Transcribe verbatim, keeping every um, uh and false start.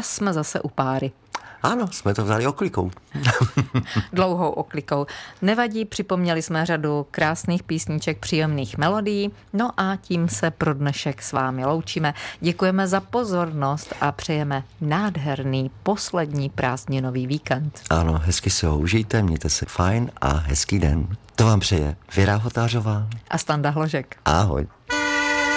jsme zase u páry. Ano, jsme to vzali oklikou. Dlouhou oklikou. Nevadí, připomněli jsme řadu krásných písniček, příjemných melodií, no a tím se pro dnešek s vámi loučíme. Děkujeme za pozornost a přejeme nádherný poslední prázdninový víkend. Ano, hezky si ho užijte, mějte se fajn a hezký den. To vám přeje Věra Hotářová a Standa Hložek. Ahoj.